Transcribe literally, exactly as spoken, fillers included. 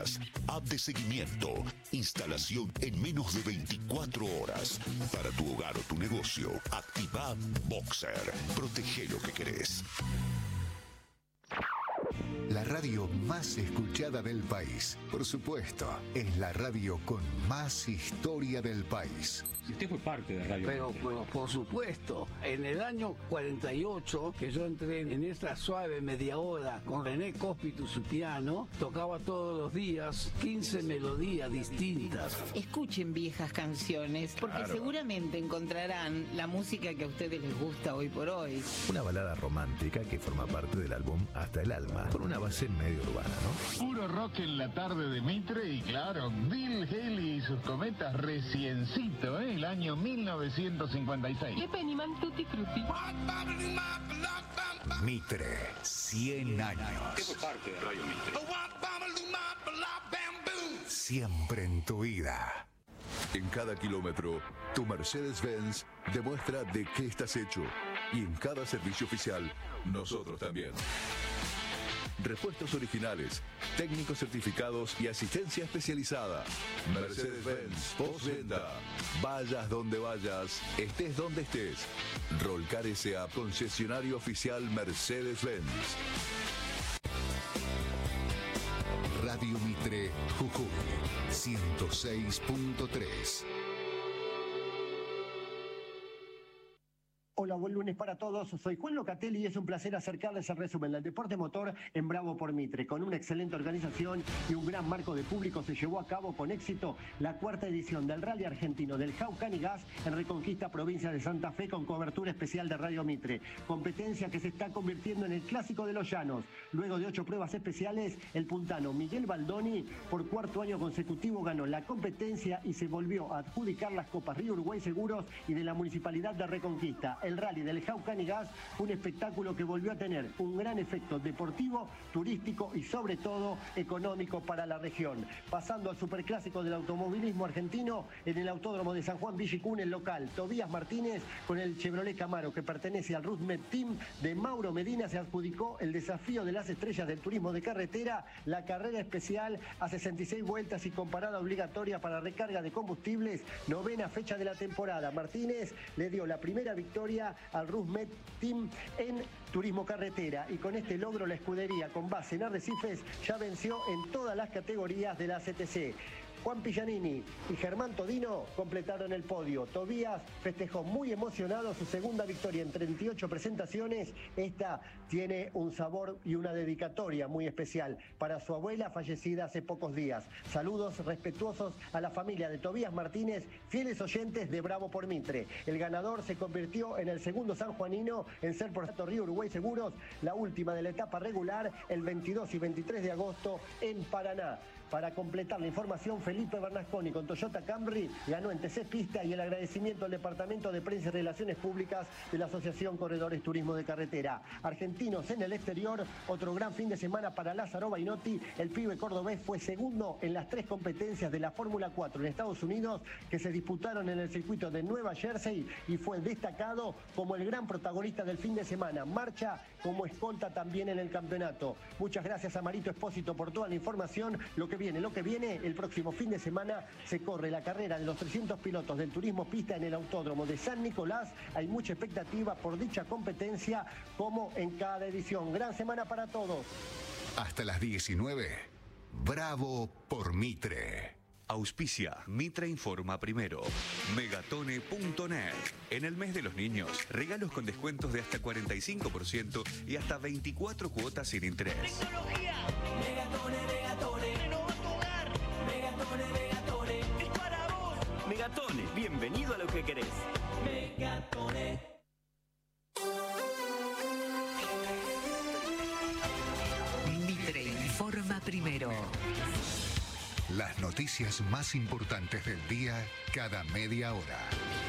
alertas, app de seguimiento, instalación en menos de veinticuatro horas. Para tu hogar o tu negocio, activa Boxer. Protege lo que querés. La radio más escuchada del país. Por supuesto, es la radio con más historia del país. Y usted fue parte de Radio Pero, Mitre. pero por supuesto, en el año cuarenta y ocho, que yo entré en esta suave media hora con René Cóspito, su piano, tocaba todos los días quince melodías distintas. Escuchen viejas canciones, porque Claro. seguramente encontrarán la música que a ustedes les gusta hoy por hoy. Una balada romántica que forma parte del álbum Hasta el Alma, con una base medio urbana, ¿no? Puro rock en la tarde de Mitre y claro, Bill Haley y sus cometas reciencito, ¿eh? El año mil novecientos cincuenta y seis. Le Pennyman Tutti Frutti. Mitre, cien años. Usted fue parte de Radio Mitre. Siempre en tu vida. En cada kilómetro, tu Mercedes-Benz demuestra de qué estás hecho. Y en cada servicio oficial, nosotros también. Repuestos originales, técnicos certificados y asistencia especializada. Mercedes-Benz postventa. Vayas donde vayas, estés donde estés. Rolcar S A, concesionario oficial Mercedes-Benz. Radio Mitre, Jujuy, ciento seis punto tres. Hola, buen lunes para todos. Soy Juan Locatelli y es un placer acercarles el resumen del deporte motor en Bravo por Mitre. Con una excelente organización y un gran marco de público se llevó a cabo con éxito la cuarta edición del Rally Argentino del Jaucán y Gas en Reconquista, provincia de Santa Fe, con cobertura especial de Radio Mitre. Competencia que se está convirtiendo en el clásico de los llanos. Luego de ocho pruebas especiales, el puntano Miguel Baldoni por cuarto año consecutivo ganó la competencia y se volvió a adjudicar las copas Río Uruguay Seguros y de la Municipalidad de Reconquista. El Rally del Jaucán y Gas, un espectáculo que volvió a tener un gran efecto deportivo, turístico y sobre todo económico para la región. Pasando al superclásico del automovilismo argentino, en el Autódromo de San Juan Villicún, el local Tobías Martínez con el Chevrolet Camaro que pertenece al Rusmed Team de Mauro Medina se adjudicó el desafío de las estrellas del turismo de carretera, la carrera especial a sesenta y seis vueltas y con parada obligatoria para recarga de combustibles, novena fecha de la temporada. Martínez le dio la primera victoria al Rusmed Team en turismo carretera y con este logro la escudería con base en Arrecifes ya venció en todas las categorías de la C T C. Juan Pillanini y Germán Todino completaron el podio. Tobías festejó muy emocionado su segunda victoria en treinta y ocho presentaciones. Esta tiene un sabor y una dedicatoria muy especial para su abuela fallecida hace pocos días. Saludos respetuosos a la familia de Tobías Martínez, fieles oyentes de Bravo por Mitre. El ganador se convirtió en el segundo sanjuanino en ser por Río Uruguay Seguros, la última de la etapa regular el veintidós y veintitrés de agosto en Paraná. Para completar la información, Felipe Bernasconi con Toyota Camry ganó en T C Pista y el agradecimiento al Departamento de Prensa y Relaciones Públicas de la Asociación Corredores Turismo de Carretera. Argentinos en el exterior, otro gran fin de semana para Lázaro Bainotti. El pibe cordobés fue segundo en las tres competencias de la Fórmula cuatro en Estados Unidos que se disputaron en el circuito de Nueva Jersey y fue destacado como el gran protagonista del fin de semana. Marcha como escolta también en el campeonato. Muchas gracias a Marito Espósito por toda la información. Lo que viene, lo que viene, el próximo fin de semana se corre la carrera de los trescientos pilotos del turismo pista en el Autódromo de San Nicolás. Hay mucha expectativa por dicha competencia como en cada edición. Gran semana para todos. Hasta las diecinueve. Bravo por Mitre. Auspicia Mitre Informa Primero. Megatone punto net. En el mes de los niños, regalos con descuentos de hasta cuarenta y cinco por ciento y hasta veinticuatro cuotas sin interés. Tecnología. Megatone, Megatone. Renova tu hogar. Megatone, Megatone. Es para vos. Megatone, bienvenido a lo que querés. Megatone. Mitre Informa Primero. Las noticias más importantes del día cada media hora.